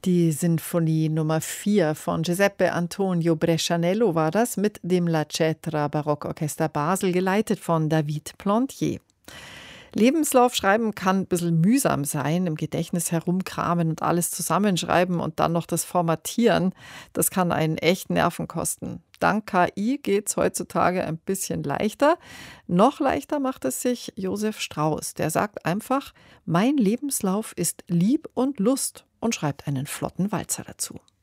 Die Sinfonie Nummer 4 von Giuseppe Antonio Brescianello war das mit dem La Cetra Barockorchester Basel, geleitet von David Plantier. Lebenslauf schreiben kann ein bisschen mühsam sein, im Gedächtnis herumkramen und alles zusammenschreiben und dann noch das Formatieren. Das kann einen echt Nerven kosten. Dank KI geht es heutzutage ein bisschen leichter. Noch leichter macht es sich Josef Strauß. Der sagt einfach, mein Lebenslauf ist Lieb und Lust und schreibt einen flotten Walzer dazu.